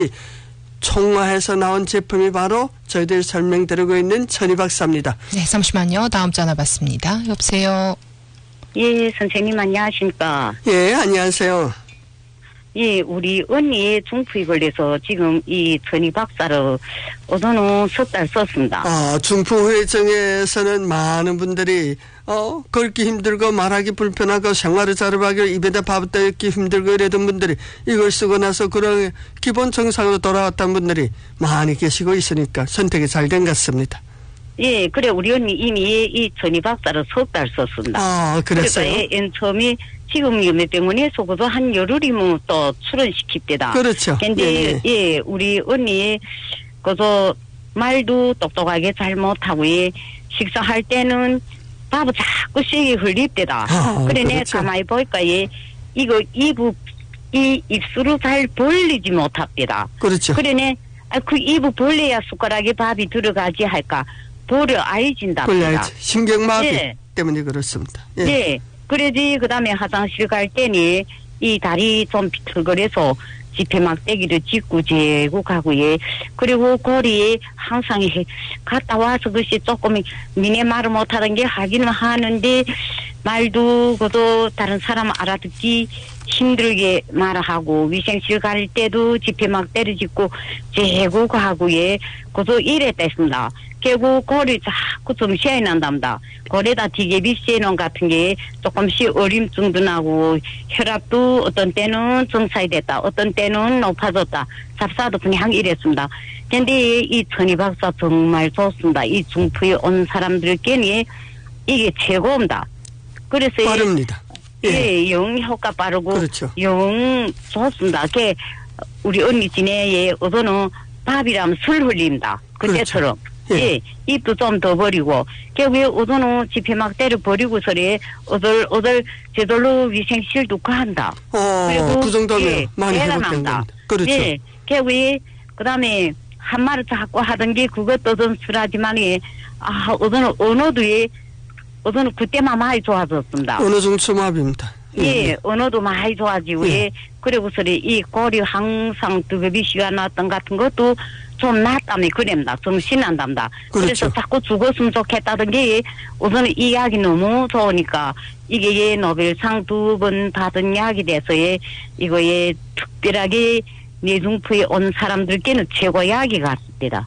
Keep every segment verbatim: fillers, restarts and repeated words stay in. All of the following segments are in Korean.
총화해서 나온 제품이 바로 저희들 설명드리고 있는 천이박사입니다. 네, 잠시만요. 다음 전화 받습니다. 여보세요. 예, 선생님 안녕하십니까? 예, 안녕하세요. 예, 우리 언니 중풍이 걸려서 지금 이 천이박사를 오전은 석 달 썼습니다. 아, 중풍후유증에서는 많은 분들이 어 걷기 힘들고 말하기 불편하고 생활을 자르하기 입에다 밥 떠먹기 힘들고 이랬던 분들이 이걸 쓰고 나서 그런 기본 정상으로 돌아왔던 분들이 많이 계시고 있으니까 선택이 잘 된 것 같습니다. 예, 그래 우리 언니 이미 이 천이박사를 석 달 썼습니다. 아, 그랬어요? 그러니까 앤 처음에 지금 염려병원에서 그도 한 열흘이면 또 출원시킵니다. 그렇죠. 근데 예, 예, 우리 언니 그도 말도 똑똑하게 잘 못하고 예, 식사할 때는 밥을 자꾸 세게 흘립대다. 아, 그래 내 그렇죠. 가만히 보니까 예, 이거 입을 이 입술을 잘 벌리지 못합니다. 그렇죠. 그래 내 아, 그 입을 벌려야 숟가락에 밥이 들어가지 할까 벌려 아이진답니다. 벌려야지. 신경마비 예. 때문에 그렇습니다. 예. 네. 그래지 그다음에 화장실 갈 때니 이 다리 좀 비틀거려서 지폐막대기를 짚고 재고 가고 예. 그리고 거리에 항상 해 갔다 와서 그것이 조금 니네 말을 못하던 게 하기는 하는데 말도 그도 다른 사람 알아듣기 힘들게 말하고 위생실 갈 때도 지폐막대를 짚고 재고 가고 예. 그도 이랬댔습니다. 결국 거리 자꾸 좀 시야이 난답니다. 거기다 디게비시에는 같은 게 조금씩 어림증도 나고 혈압도 어떤 때는 정상이 됐다. 어떤 때는 높아졌다. 잡사도 그냥 이랬습니다. 근데 이 천이박사 정말 좋습니다. 이 중풍에 온 사람들께는 이게 최고입니다. 그래서 빠릅니다. 예, 영 효과 빠르고 그렇죠. 영 좋습니다. 그 우리 언니 지내에 어서는 밥이라면 술 흘립니다. 그때처럼. 그렇죠. 예. 예. 예, 입도 좀 더 버리고, 걔왜 우선은 지폐막대를 버리고서리, 어들, 어들, 제대로 위생실도 가한다. 어, 그리고, 그 정도면 예, 많이 회복된 겁니다. 그렇죠. 예, 걔왜, 그 다음에, 한 말을 자꾸 하던 게 그것도 좀 술하지만, 예, 아, 우선은 언어도, 예, 우선은 그때만 많이 좋아졌습니다. 어느 정도 수마비입니다. 예, 언어도 많이 좋아지고, 예. 예, 그리고서리 이 꼬리 항상 뜨겁이 시간 났던 같은 것도 좀 낫다며 그럽니다. 좀 신난답니다. 그렇죠. 그래서 자꾸 죽었으면 좋겠다던 게 우선 이 이야기 너무 좋으니까 이게 예, 노벨상 두 번 받은 이야기 돼서 예, 이거 예, 특별하게 뇌중풍에 온 사람들께는 최고 이야기 같습니다.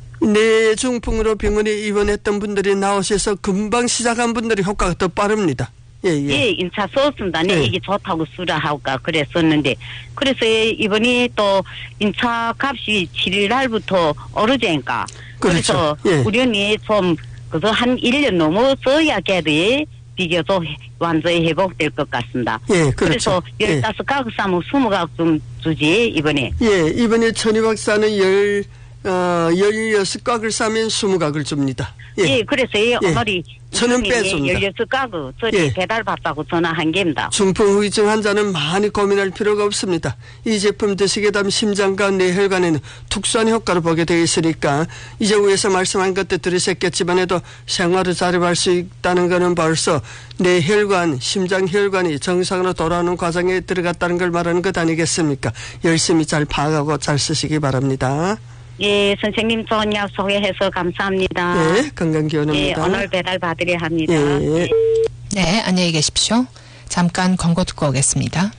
뇌중풍으로 병원에 입원했던 분들이 나오셔서 금방 시작한 분들이 효과가 더 빠릅니다. 예, 예. 예, 인차 썼습니다. 네, 예. 이게 좋다고 쓰라하고까 그랬었는데. 그래서 예, 이번에 또 인차 값이 칠 일 날부터 오르자니까. 그렇죠. 그래서 예. 우리 언니 좀, 그저 한 일 년 넘어서야 걔도 예, 비교적 완전히 회복될 것 같습니다. 예, 그렇죠. 그래서 열다섯 가구 싸면 스무 가구 좀 주지, 이번에. 예, 이번에 천희 박사는 열, 어, 열여섯 각을 싸면 스무 각을 줍니다. 예. 예, 그래서 예, 예. 오늘이 저는 뺐습니다. 열여섯 가구 저리 예. 배달 받다고 전화한 겁니다. 중풍 후유증 환자는 많이 고민할 필요가 없습니다. 이 제품 드시게 되면 심장과 뇌혈관에는 특수한 효과를 보게 되어 있으니까 이제 위에서 말씀한 것도 들으셨겠지만 해도 생활을 자립할 수 있다는 것은 벌써 뇌혈관, 심장혈관이 정상으로 돌아오는 과정에 들어갔다는 걸 말하는 것 아니겠습니까? 열심히 잘 파악하고 잘 쓰시기 바랍니다. 예, 선생님 좋은 약 소개해서 감사합니다. 예, 건강기원입니다. 예, 오늘 배달 받으려 합니다. 예. 예. 네, 안녕히 계십시오. 잠깐 광고 듣고 오겠습니다.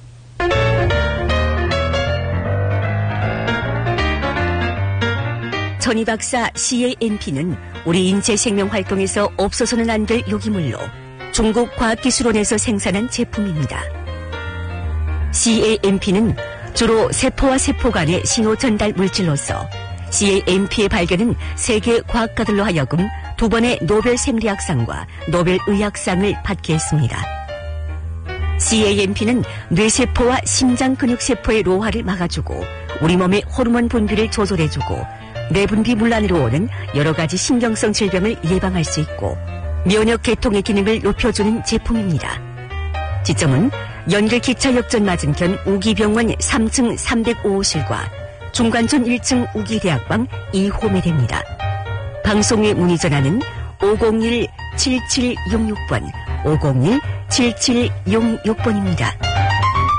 천이박사 씨에이엠피는 우리 인체 생명 활동에서 없어서는 안 될 유기물로 중국 과학기술원에서 생산한 제품입니다. 씨에이엠피는 주로 세포와 세포 간의 신호 전달 물질로서 씨에이엠피의 발견은 세계 과학가들로 하여금 두 번의 노벨 생리학상과 노벨 의학상을 받게 했습니다. 씨에이엠피는 뇌세포와 심장 근육세포의 노화를 막아주고 우리 몸의 호르몬 분비를 조절해주고 내분비 문란으로 오는 여러 가지 신경성 질병을 예방할 수 있고 면역 계통의 기능을 높여주는 제품입니다. 지점은 연길 기차역전 맞은편 우기병원 삼 층 삼백오 호실과 중관촌 일 층 우기대학방 이 호매대입니다. 방송의 문의 전화는 오공일 칠칠육육 번 오공일 칠칠육육 번입니다.